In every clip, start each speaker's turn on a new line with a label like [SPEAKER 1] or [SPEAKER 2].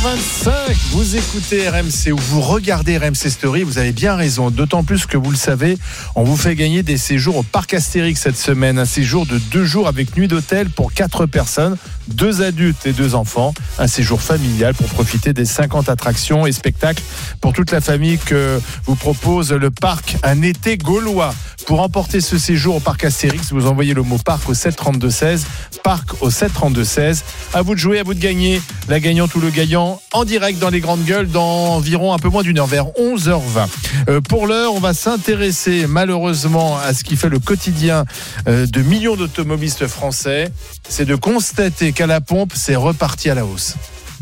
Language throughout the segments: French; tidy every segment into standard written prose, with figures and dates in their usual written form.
[SPEAKER 1] 8h25, vous écoutez RMC ou vous regardez RMC Story, vous avez bien raison. D'autant plus que vous le savez, on vous fait gagner des séjours au Parc Astérix cette semaine. Un séjour de 2 jours avec nuit d'hôtel pour 4 personnes, 2 adultes et 2 enfants. Un séjour familial pour profiter des 50 attractions et spectacles pour toute la famille que vous propose le parc. Un été gaulois. Pour emporter ce séjour au Parc Astérix, vous envoyez le mot parc au 732-16. Parc au 732-16. À vous de jouer, à vous de gagner. La gagnante ou le gagnant en direct dans les grandes gueules dans environ un peu moins d'une heure, vers 11h20. Pour l'heure, on va s'intéresser malheureusement à ce qui fait le quotidien de millions d'automobilistes français. C'est de constater qu'à la pompe, c'est reparti à la hausse.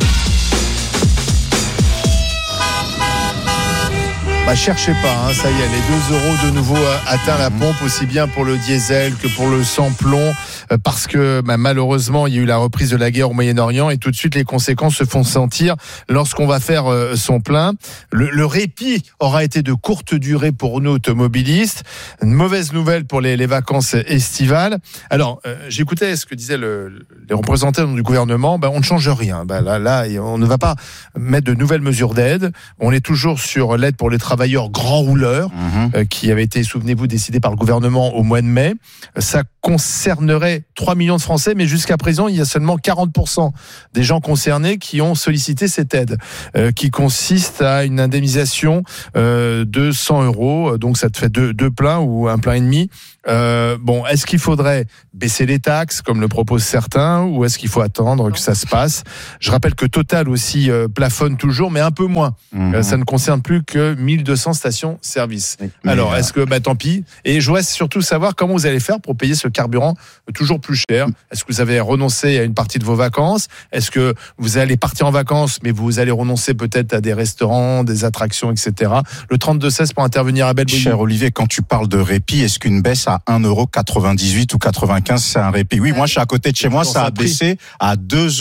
[SPEAKER 1] Cherchez pas, ça y est, les 2 euros de nouveau atteint la pompe, aussi bien pour le diesel que pour le sans-plomb, parce que malheureusement il y a eu la reprise de la guerre au Moyen-Orient et tout de suite les conséquences se font sentir lorsqu'on va faire son plein. Le répit aura été de courte durée pour nous automobilistes. Une mauvaise nouvelle pour les vacances estivales. Alors j'écoutais ce que disaient les représentants du gouvernement. On ne change rien. Là, on ne va pas mettre de nouvelles mesures d'aide. On est toujours sur l'aide pour les travailleurs grands rouleurs, qui avait été, souvenez-vous, décidé par le gouvernement au mois de mai. Ça concernerait 3 millions de Français, mais jusqu'à présent, il y a seulement 40% des gens concernés qui ont sollicité cette aide, qui consiste à une indemnisation de 100 euros. Donc ça te fait deux pleins ou un plein et demi. Est-ce qu'il faudrait baisser les taxes, comme le proposent certains, ou est-ce qu'il faut attendre que ça se passe ? Je rappelle que Total aussi plafonne toujours, mais un peu moins. Ça ne concerne plus que 1200 stations-service. Alors, est-ce que, tant pis. Et je voudrais surtout savoir comment vous allez faire pour payer ce carburant toujours plus cher. Est-ce que vous avez renoncé à une partie de vos vacances ? Est-ce que vous allez partir en vacances, mais vous allez renoncer peut-être à des restaurants, des attractions, etc. Le 32-16 pour intervenir à Belle.
[SPEAKER 2] Cher Olivier, quand tu parles de répit, est-ce qu'une baisse à 1,98€ ou 95, c'est un répit ? Oui, moi, je suis à côté de chez moi, ça a baissé à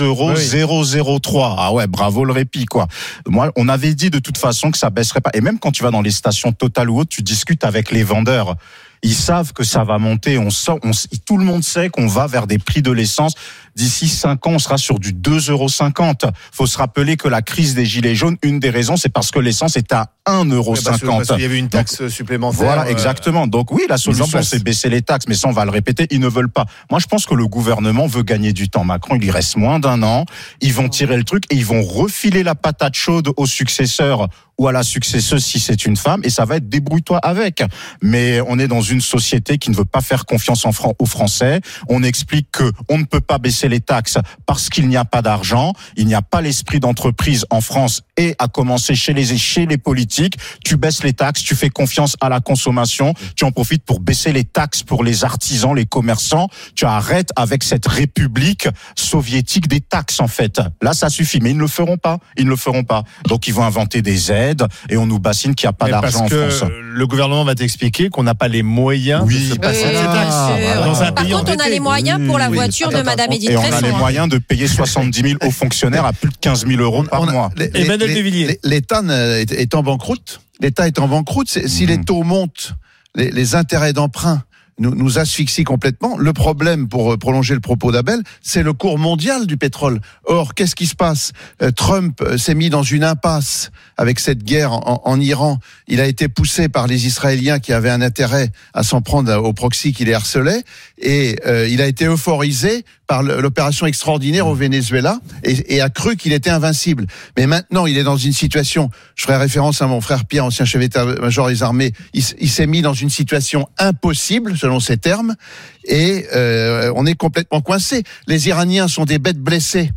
[SPEAKER 2] 2,003€. Ah ouais, bravo le répit, quoi. Moi, on avait dit de toute façon que ça baisserait pas. Et même quand tu vas dans les stations Total ou autres, tu discutes avec les vendeurs. Ils savent que ça va monter. Tout le monde sait qu'on va vers des prix de l'essence. D'ici 5 ans, on sera sur du 2,50€. Faut se rappeler que la crise des gilets jaunes, une des raisons, c'est parce que l'essence est à 1,50€.
[SPEAKER 1] Parce qu'il y avait une taxe supplémentaire.
[SPEAKER 2] Voilà, exactement. Donc oui, la solution, c'est baisser les taxes. Mais ça, on va le répéter, ils ne veulent pas. Moi, je pense que le gouvernement veut gagner du temps. Macron, il lui reste moins d'1 an. Ils vont tirer le truc et ils vont refiler la patate chaude au successeur ou à la successeuse si c'est une femme, et ça va être débrouille-toi avec. Mais on est dans une société qui ne veut pas faire confiance aux Français. On explique que on ne peut pas baisser les taxes parce qu'il n'y a pas d'argent, il n'y a pas l'esprit d'entreprise en France, et à commencer chez les politiques. Tu baisses les taxes, tu fais confiance à la consommation, tu en profites pour baisser les taxes pour les artisans, les commerçants. Tu arrêtes avec cette république soviétique des taxes, en fait. Là, ça suffit, mais ils ne le feront pas. Donc ils vont inventer des aides et on nous bassine qu'il n'y a pas d'argent en France.
[SPEAKER 1] Parce que le gouvernement va t'expliquer qu'on n'a pas les moyens de se passer ces taxes.
[SPEAKER 3] Dans un pays, par contre, on a les moyens pour la voiture de Madame Edith Cresson.
[SPEAKER 2] Et on a les moyens de payer 70 000 aux fonctionnaires à plus de 15 000 euros par mois.
[SPEAKER 1] Emmanuel Devilliers.
[SPEAKER 4] L'État est en banqueroute. L'État est en banqueroute. Si les taux montent, les intérêts d'emprunt nous asphyxie complètement. Le problème, pour prolonger le propos d'Abel, c'est le cours mondial du pétrole. Or, qu'est-ce qui se passe ? Trump s'est mis dans une impasse avec cette guerre en Iran. Il a été poussé par les Israéliens qui avaient un intérêt à s'en prendre au proxy qui les harcelait, et il a été euphorisé par l'opération extraordinaire au Venezuela et a cru qu'il était invincible. Mais maintenant, il est dans une situation, je ferai référence à mon frère Pierre, ancien chef d'état-major des armées, il s'est mis dans une situation impossible, selon ses termes, et on est complètement coincé. Les Iraniens sont des bêtes blessées,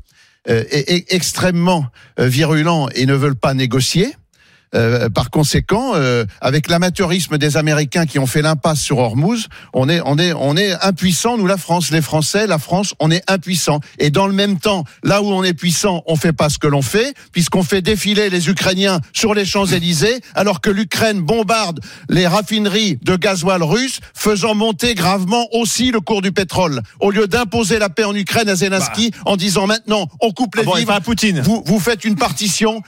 [SPEAKER 4] extrêmement virulents, et ne veulent pas négocier. Par conséquent, avec l'amateurisme des Américains qui ont fait l'impasse sur Hormuz, on est impuissant, nous, la France, les Français, la France, on est impuissant. Et dans le même temps, là où on est puissant, on fait pas ce que l'on fait, puisqu'on fait défiler les Ukrainiens sur les Champs-Élysées, alors que l'Ukraine bombarde les raffineries de gasoil russe, faisant monter gravement aussi le cours du pétrole. Au lieu d'imposer la paix en Ukraine à Zelensky, en disant maintenant, on coupe les vivres, vous faites une partition,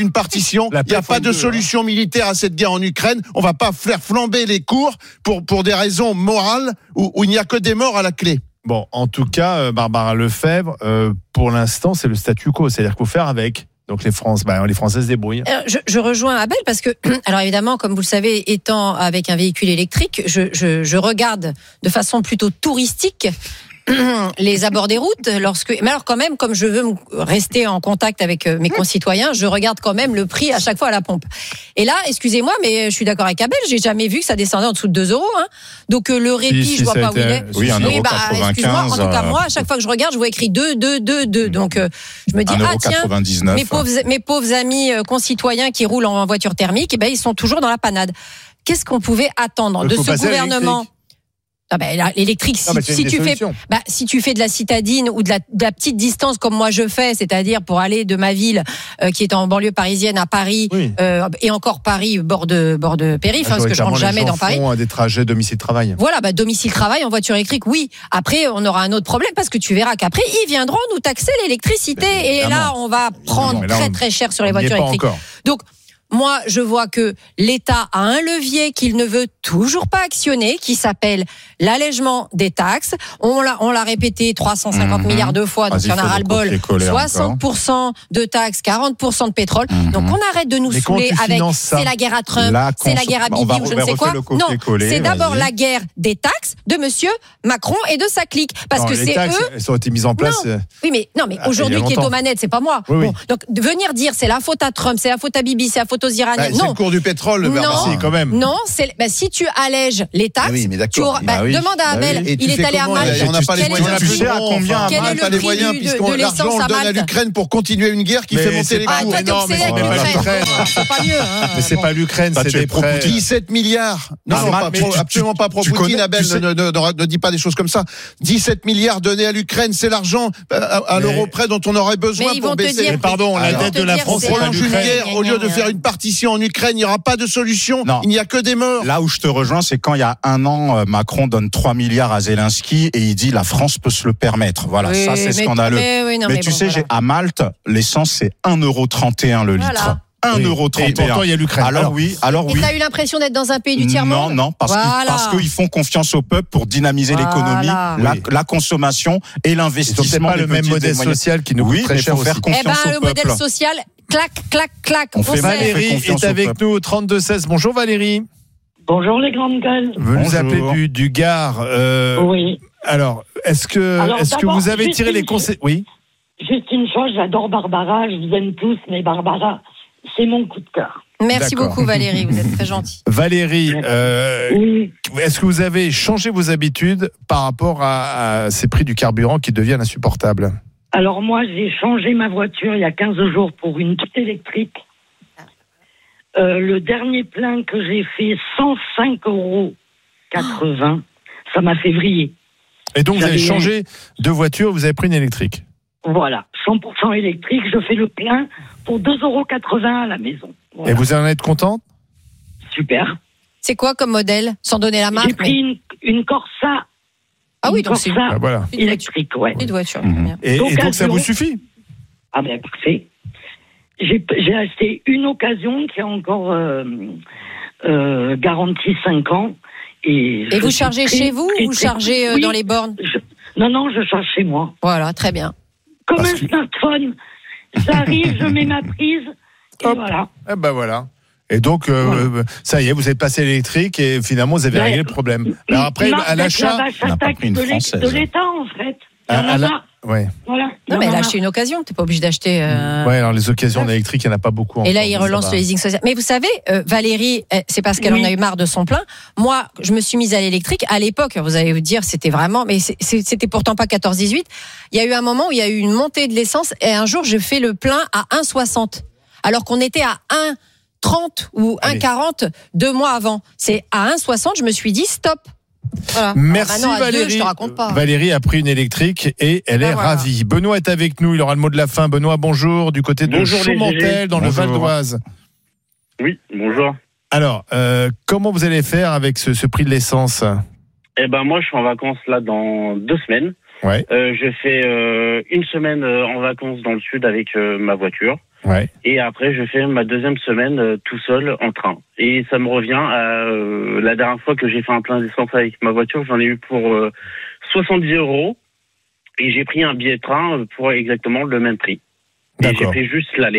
[SPEAKER 4] il n'y a pas de solution militaire à cette guerre en Ukraine. On va pas faire flamber les cours pour des raisons morales où il n'y a que des morts à la clé.
[SPEAKER 1] Bon, en tout cas, Barbara Lefebvre, pour l'instant, c'est le statu quo. C'est-à-dire qu'il faut faire avec. Donc les Français se débrouillent.
[SPEAKER 3] Je rejoins Abel parce que, alors évidemment, comme vous le savez, étant avec un véhicule électrique, je regarde de façon plutôt touristique les abords des routes. Mais alors quand même, comme je veux rester en contact avec mes concitoyens, je regarde quand même le prix à chaque fois à la pompe. Et là, excusez-moi, mais je suis d'accord avec Abel, j'ai jamais vu que ça descendait en dessous de 2 €. Hein. Donc le répit, je vois pas où il est.
[SPEAKER 2] Oui, 1,95 €.
[SPEAKER 3] Excuse-moi, en tout cas moi, à chaque fois que je regarde, je vois écrit 2. Donc je me dis, tiens, mes pauvres amis concitoyens qui roulent en voiture thermique, ils sont toujours dans la panade. Qu'est-ce qu'on pouvait attendre de ce gouvernement ? L'électrique, si tu fais de la citadine ou de la petite distance comme moi je fais, c'est-à-dire pour aller de ma ville qui est en banlieue parisienne à Paris, et encore Paris bord de périph', parce que je rentre jamais dans Paris.
[SPEAKER 1] Les gens font des trajets domicile-travail.
[SPEAKER 3] Voilà, domicile-travail en voiture électrique, oui. Après, on aura un autre problème parce que tu verras qu'après ils viendront nous taxer l'électricité et là on va prendre très très cher sur les voitures électriques. Donc moi, je vois que l'État a un levier qu'il ne veut toujours pas actionner, qui s'appelle l'allègement des taxes. On l'a répété 350 milliards de fois, donc il y en a ras-le-bol. 60% de taxes, 40% de pétrole. Donc on arrête de nous saouler avec c'est la guerre à Trump, c'est la guerre à Bibi ou je ne sais quoi. Non, c'est d'abord la guerre des taxes de monsieur Macron et de sa clique. Parce que c'est eux.
[SPEAKER 1] Elles ont été mises en place.
[SPEAKER 3] Oui, mais aujourd'hui qui est aux manettes, c'est pas moi.
[SPEAKER 1] Oui.
[SPEAKER 3] Bon, donc venir dire c'est la faute à Trump, c'est la faute à Bibi, c'est la faute aux Iraniens.
[SPEAKER 4] C'est le cours du pétrole,
[SPEAKER 1] si, quand même.
[SPEAKER 3] Non, si tu allèges les taxes, demande à Abel, il est allé à Malte.
[SPEAKER 4] On n'a pas les moyens.
[SPEAKER 2] Tu sais à combien
[SPEAKER 3] Quel est le prix de l'essence
[SPEAKER 4] l'argent
[SPEAKER 3] à
[SPEAKER 4] donne à
[SPEAKER 3] Malte ?
[SPEAKER 4] l'Ukraine pour continuer une guerre qui fait monter les cours.
[SPEAKER 3] Toi, t'es obsédé avec l'Ukraine. C'est pas mieux.
[SPEAKER 1] Mais c'est pas l'Ukraine, c'est des prêts.
[SPEAKER 4] 17 milliards. Non, absolument pas pro-Poutine. Abel ne dit pas des choses comme ça. 17 milliards donnés à l'Ukraine, c'est l'argent à l'euro près dont on aurait besoin pour baisser.
[SPEAKER 1] Pardon, la dette de la France
[SPEAKER 4] on prolonge une guerre au lieu de faire une partition en Ukraine. Il n'y aura pas de solution. Il n'y a que des morts.
[SPEAKER 2] Là où je te rejoins, c'est quand il y a 1 an, Macron donne 3 milliards à Zelensky et il dit la France peut se le permettre. Voilà, ça c'est scandaleux. Mais tu sais, à Malte, l'essence c'est 1,31 € le litre. 1,31 €.
[SPEAKER 1] Et pourtant, il y a l'Ukraine.
[SPEAKER 2] Alors oui.
[SPEAKER 3] Et t'as eu l'impression d'être dans un pays du tiers-monde ?
[SPEAKER 2] Non, parce qu'ils font confiance au peuple pour dynamiser l'économie, la consommation et l'investissement.
[SPEAKER 1] C'est pas le même modèle social qui nous coûte très cher aussi.
[SPEAKER 3] Le modèle social, clac.
[SPEAKER 1] Valérie est avec nous au 32-16. Bonjour Valérie.
[SPEAKER 5] Bonjour les grandes gueules.
[SPEAKER 1] Vous nous appelez du Gard.
[SPEAKER 5] Oui.
[SPEAKER 1] Alors, est-ce que vous avez tiré les conséquences ? Oui.
[SPEAKER 5] Juste une chose, j'adore Barbara, je vous aime tous, mais Barbara, c'est mon coup de cœur.
[SPEAKER 3] Merci beaucoup Valérie, vous êtes très gentille.
[SPEAKER 1] Valérie, est-ce que vous avez changé vos habitudes par rapport à ces prix du carburant qui deviennent insupportables ?
[SPEAKER 5] Alors moi, j'ai changé ma voiture il y a 15 jours pour une toute électrique. Le dernier plein que j'ai fait, 105,80 €, ça m'a fait vriller.
[SPEAKER 1] Et donc vous avez changé de voiture, vous avez pris une électrique ?
[SPEAKER 5] Voilà, 100% électrique, je fais le plein pour 2,80 € à la maison. Voilà.
[SPEAKER 1] Et vous en êtes contente ?
[SPEAKER 5] Super.
[SPEAKER 3] C'est quoi comme modèle, sans donner la marque ?
[SPEAKER 5] J'ai pris une Corsa.
[SPEAKER 3] Ah oui, donc c'est
[SPEAKER 5] électrique, ouais.
[SPEAKER 3] Une voiture.
[SPEAKER 1] Et donc ça vous suffit ?
[SPEAKER 5] Ah ben parfait. J'ai acheté une occasion qui a encore garantie 5 ans. Et
[SPEAKER 3] vous chargez chez vous ou vous chargez dans les bornes ?
[SPEAKER 5] Non, je charge chez moi.
[SPEAKER 3] Voilà, très bien.
[SPEAKER 5] Comme un smartphone. Ça arrive, je mets ma prise, et voilà.
[SPEAKER 1] Eh ben voilà. Et donc, ça y est, vous êtes passé électrique et finalement, vous avez réglé le problème. Alors après, à l'achat...
[SPEAKER 5] On n'a pas pris une française. De l'État, en fait.
[SPEAKER 1] Ouais.
[SPEAKER 5] Voilà.
[SPEAKER 3] Non, mais elle a acheté une occasion. T'es pas obligé d'acheter.
[SPEAKER 1] Ouais, alors les occasions électriques, il n'y en a pas beaucoup.
[SPEAKER 3] Et là, il relance le leasing social. Mais vous savez, Valérie, c'est parce qu'elle en a eu marre de son plein. Moi, je me suis mise à l'électrique. À l'époque, vous allez vous dire, c'était vraiment, mais c'était pourtant pas 14-18. Il y a eu un moment où il y a eu une montée de l'essence et un jour, je fais le plein à 1,60. Alors qu'on était à 1,30 ou 1,40 2 mois avant. C'est à 1,60, je me suis dit, stop. Voilà.
[SPEAKER 1] Merci Valérie.
[SPEAKER 3] Je te raconte pas.
[SPEAKER 1] Valérie a pris une électrique et elle est ravie. Benoît est avec nous, il aura le mot de la fin. Benoît, bonjour, du côté de Chaumontel, dans le Val d'Oise.
[SPEAKER 6] Oui, bonjour.
[SPEAKER 1] Alors, comment vous allez faire avec ce prix de l'essence ?
[SPEAKER 6] Eh ben moi, je suis en vacances là dans 2 semaines.
[SPEAKER 1] Ouais.
[SPEAKER 6] Je fais 1 semaine en vacances dans le sud avec ma voiture.
[SPEAKER 1] Ouais.
[SPEAKER 6] Et après, je fais ma 2e semaine tout seul en train. Et ça me revient à la dernière fois que j'ai fait un plein d'essence avec ma voiture, j'en ai eu pour 70 €. Et j'ai pris un billet de train pour exactement le même prix. Et j'ai fait juste l'aller.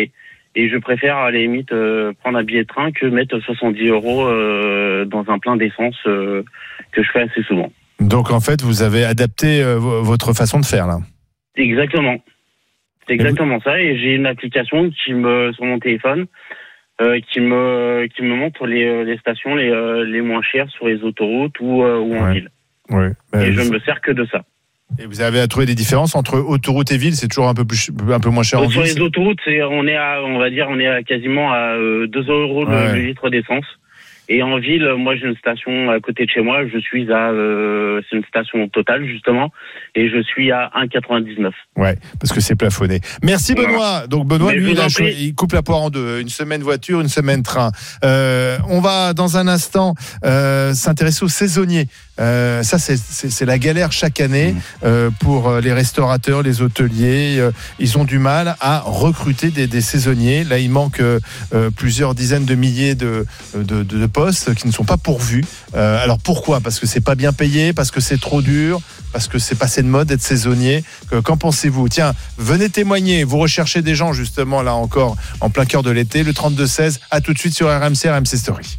[SPEAKER 6] Et je préfère à la limite prendre un billet de train que mettre 70 € dans un plein d'essence que je fais assez souvent.
[SPEAKER 1] Donc en fait, vous avez adapté votre façon de faire là.
[SPEAKER 6] Exactement. C'est exactement ça. Et j'ai une application sur mon téléphone qui me montre les stations les moins chères sur les autoroutes ou en ville.
[SPEAKER 1] Ouais.
[SPEAKER 6] Et je ne me sers que de ça.
[SPEAKER 1] Et vous avez à trouver des différences entre autoroute et ville, c'est toujours un peu moins cher en ville.
[SPEAKER 6] Sur les autoroutes, on est à quasiment à 2 € le litre d'essence. Et en ville, moi j'ai une station à côté de chez moi, c'est une station Total justement, et je suis à 1,99.
[SPEAKER 1] Ouais, parce que c'est plafonné. Merci Benoît. Donc Benoît, lui, il coupe la poire en deux. Une semaine voiture, une semaine train. On va dans un instant s'intéresser aux saisonniers. Ça c'est la galère chaque année pour les restaurateurs, les hôteliers. Ils ont du mal à recruter des saisonniers. Là, il manque plusieurs dizaines de milliers de postes qui ne sont pas pourvus. Alors pourquoi ? Parce que c'est pas bien payé, parce que c'est trop dur, parce que c'est passé de mode d'être saisonnier. Qu'en pensez-vous ? Tiens, venez témoigner. Vous recherchez des gens justement là encore en plein cœur de l'été. Le 32-16. À tout de suite sur RMC Story.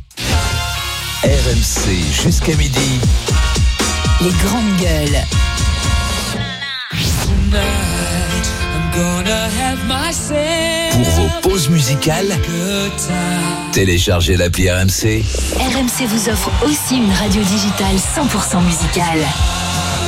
[SPEAKER 7] RMC jusqu'à midi.
[SPEAKER 3] Les grandes gueules.
[SPEAKER 7] Pour vos pauses musicales, téléchargez l'appli RMC.
[SPEAKER 8] RMC vous offre aussi une radio digitale 100% musicale.